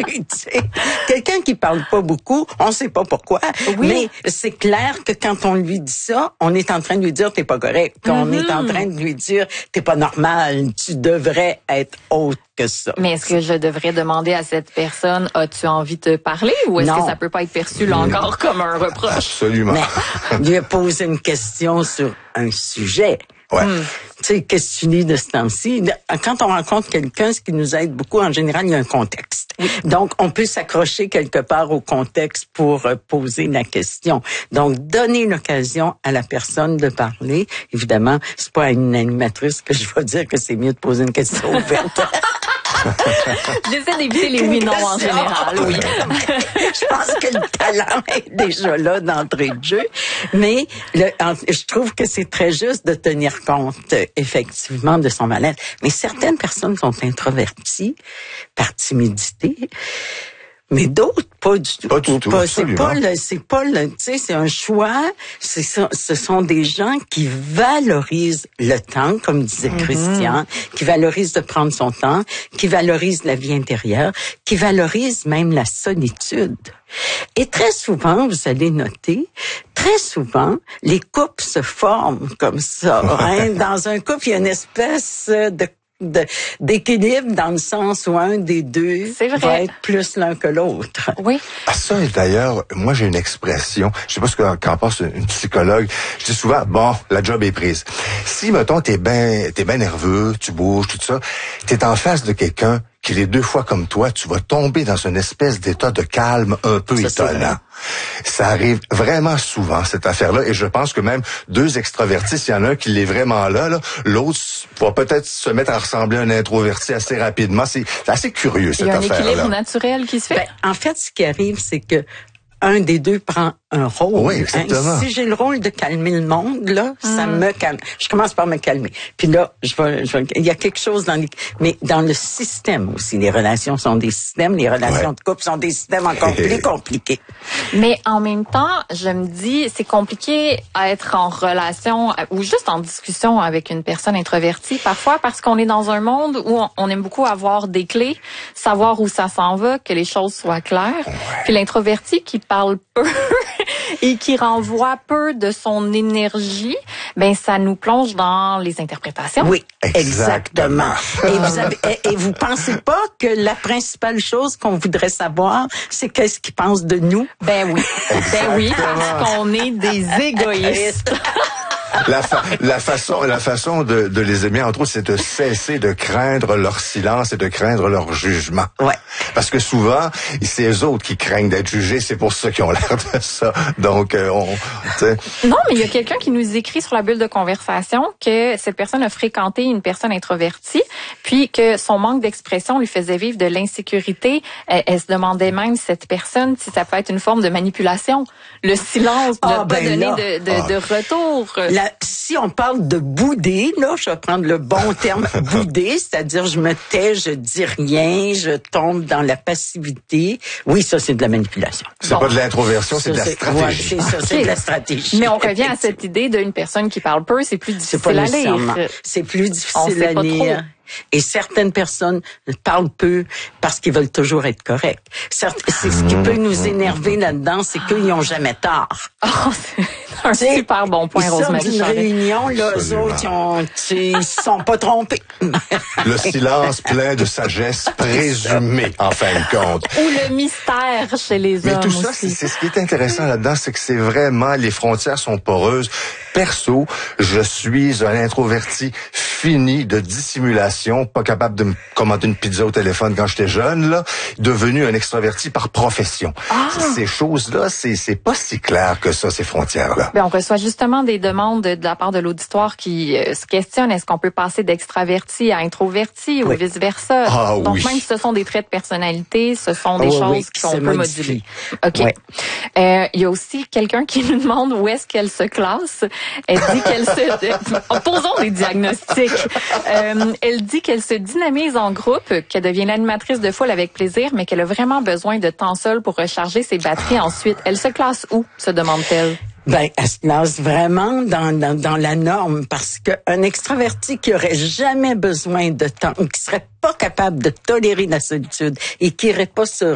tu sais. Quelqu'un qui parle pas beaucoup, on sait pas pourquoi, mais c'est clair que quand on lui dit ça, on est en train de lui dire t'es pas correct. On est en train de lui dire t'es pas normal, tu devrais être autre que ça. Mais est-ce que je devrais demander à cette personne, as-tu envie de parler, ou est-ce que ça peut pas être perçu là encore comme un reproche? Absolument. Mais lui poser une question sur un sujet. Ouais. Tu sais, qu'est-ce que tu lis de ce temps-ci? Quand on rencontre quelqu'un, ce qui nous aide beaucoup, en général, il y a un contexte. Donc, on peut s'accrocher quelque part au contexte pour poser la question. Donc, donner l'occasion à la personne de parler. Évidemment, c'est pas à une animatrice que je vais dire que c'est mieux de poser une question ouverte. J'essaie d'éviter les oui-non en général, oui. Je pense que le talent est déjà là d'entrée de jeu. Mais je trouve que c'est très juste de tenir compte, effectivement, de son mal-être. Mais certaines personnes sont introverties par timidité. Mais d'autres, pas du tout. Pas du tout, absolument. Tu sais, c'est un choix. Ce sont des gens qui valorisent le temps, comme disait Christian, qui valorisent de prendre son temps, qui valorisent la vie intérieure, qui valorisent même la solitude. Et très souvent, vous allez noter, très souvent, les couples se forment comme ça. Hein? Dans un couple, il y a une espèce d'équilibre dans le sens où un des deux va être plus l'un que l'autre. Oui. Ah, ça, et d'ailleurs, moi, j'ai une expression, je sais pas qu'en pense une psychologue, je dis souvent, bon, la job est prise. Si, mettons, t'es ben nerveux, tu bouges, tout ça, t'es en face de quelqu'un qui est 2 fois comme toi, tu vas tomber dans une espèce d'état de calme un peu étonnant. Ça arrive vraiment souvent, cette affaire-là, et je pense que même 2 extravertis, s'il y en a un qui l'est vraiment là, l'autre va peut-être se mettre à ressembler à un introverti assez rapidement. C'est assez curieux, cette affaire-là. Il y a un équilibre naturel qui se fait. En fait, ce qui arrive, c'est que un des deux prend un rôle. Oui, exactement. Hein? Si j'ai le rôle de calmer le monde, là, ça me calme. Je commence par me calmer. Puis là, il y a quelque chose mais dans le système aussi. Les relations sont des systèmes. Les relations de couple sont des systèmes encore plus compliqués. Mais en même temps, je me dis, c'est compliqué à être en relation ou juste en discussion avec une personne introvertie parfois parce qu'on est dans un monde où on aime beaucoup avoir des clés, savoir où ça s'en va, que les choses soient claires. Puis l'introverti qui parle peu et qui renvoie peu de son énergie, ben ça nous plonge dans les interprétations. Oui, exactement. Et vous pensez pas que la principale chose qu'on voudrait savoir, c'est qu'est-ce qu'ils pensent de nous? Ben oui. Ben oui, parce qu'on est des égoïstes. La façon de les aimer, entre autres, c'est de cesser de craindre leur silence et de craindre leur jugement. Ouais. Parce que souvent, c'est eux autres qui craignent d'être jugés, c'est pour ça qu'ils ont l'air de ça. Donc, non, mais il y a quelqu'un qui nous écrit sur la bulle de conversation que cette personne a fréquenté une personne introvertie, puis que son manque d'expression lui faisait vivre de l'insécurité. Elle se demandait même, cette personne, si ça peut être une forme de manipulation. Le silence, ne pas donner de retour. Si on parle de bouder, là, je vais prendre le bon terme, bouder, c'est-à-dire je me tais, je dis rien, je tombe dans la passivité. Oui, ça, c'est de la manipulation. C'est pas de l'introversion, c'est de la stratégie. Ouais, c'est ça, c'est de la stratégie. Mais on revient à cette idée d'une personne qui parle peu, c'est plus difficile à lire. C'est plus difficile à lire. Et certaines personnes parlent peu parce qu'ils veulent toujours être corrects. C'est ce qui peut nous énerver là-dedans, c'est qu'ils n'ont jamais tort. Oh, c'est un super bon point, Rosemary. Ils sortent d'une réunion, là, eux autres, ils sont pas trompés. Le silence plein de sagesse présumée, en fin de compte. Ou le mystère chez les hommes. Mais tout ça, aussi. c'est ce qui est intéressant là-dedans, c'est que c'est vraiment, les frontières sont poreuses. Perso, je suis un introverti fini de dissimulation, pas capable de me commander une pizza au téléphone quand j'étais jeune, là, devenu un extraverti par profession. Ces choses-là, c'est pas si clair que ça, ces frontières-là. Ben, on reçoit justement des demandes de la part de l'auditoire qui se questionnent, est-ce qu'on peut passer d'extraverti à introverti ou vice-versa? Donc, même si ce sont des traits de personnalité, ce sont des choses qui sont un peu modulées. OK. Il y a aussi quelqu'un qui nous demande où est-ce qu'elle se classe. Elle dit qu'elle se... Posons des diagnostics. Elle dit qu'elle se dynamise en groupe, qu'elle devient l'animatrice de foule avec plaisir, mais qu'elle a vraiment besoin de temps seul pour recharger ses batteries ensuite. Elle se classe où, se demande-t-elle? Ben, elle se place vraiment dans la norme parce qu'un extraverti qui aurait jamais besoin de temps ou qui serait pas capable de tolérer la solitude et qui irait pas se